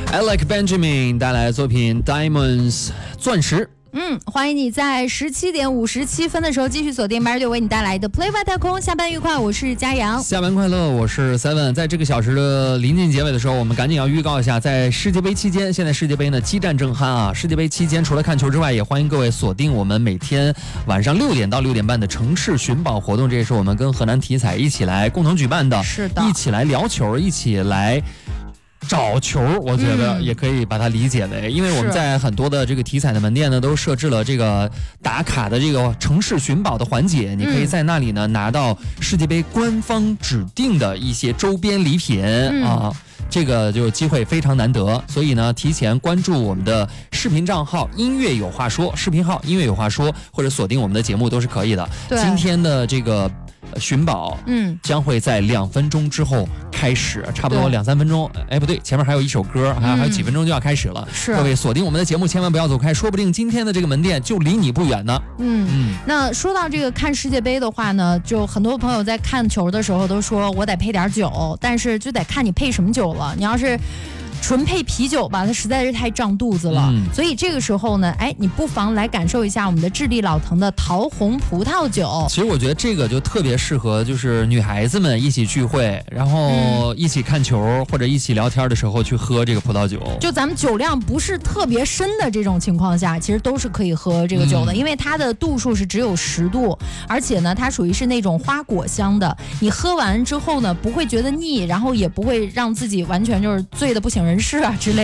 Alec Benjamin 带来的作品 Diamonds 钻石。 欢迎你在17点57分的时候继续锁定826为你带来的 Play 外太空。下班愉快，我是佳阳。 下班快乐，我是 Seven。在这个小时的临近结尾的时候，我们赶紧要预告一下，在世界杯期间，现在世界杯呢激战正酣啊！世界杯期间除了看球之外，也欢迎各位锁定我们每天晚上6点到6点半的城市寻宝活动，这也是我们跟河南体彩一起来共同举办的， 是的， 一起来聊球，一起来找球，我觉得也可以把它理解为，因为我们在很多的这个体彩的门店呢，都设置了这个打卡的这个城市寻宝的环节，你可以在那里呢拿到世界杯官方指定的一些周边礼品啊。这个就机会非常难得，所以呢，提前关注我们的视频账号“音乐有话说”，视频号“音乐有话说”，或者锁定我们的节目都是可以的。今天的这个寻宝，将会在2分钟之后开始，差不多2、3分钟。哎，不对，前面还有一首歌，还有几分钟就要开始了。 是， 各位锁定我们的节目，千万不要走开，说不定今天的这个门店就离你不远呢。 那说到这个看世界杯的话呢，就很多朋友在看球的时候都说我得配点酒，但是就得看你配什么酒了。你要是纯配啤酒吧，它实在是太胀肚子了，所以这个时候呢，你不妨来感受一下我们的智利老藤的桃红葡萄酒。 其实我觉得这个就特别适合，就是女孩子们一起聚会，然后一起看球或者一起聊天的时候去喝这个葡萄酒。 就咱们酒量不是特别深的这种情况下，其实都是可以喝这个酒的，因为它的度数是只有10度，而且呢，它属于是那种花果香的。你喝完之后呢，不会觉得腻，然后也不会让自己完全就是醉得不省人事啊之类的。